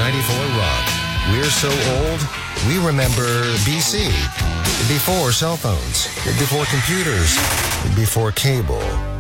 94 Rock. We're so old, we remember BC. Before cell phones, before computers, before cable.